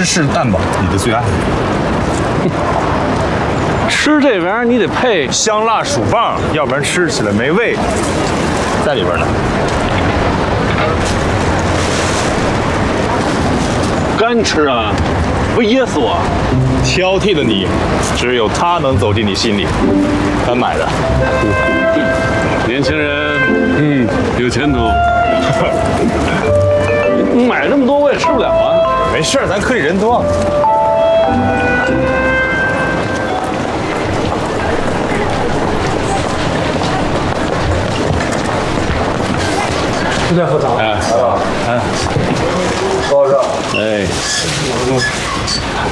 芝士蛋堡，你的最爱。 吃这玩意儿你得配香辣薯棒，要不然吃起来没味。在里边呢。 干吃啊，不噎死我！ 挑剔的你，只有他能走进你心里。他买的。 年轻人，有前途。你买这么多我也吃不了啊。 没事，咱科里人多。 今天喝茶。 哎， 高上。 哎，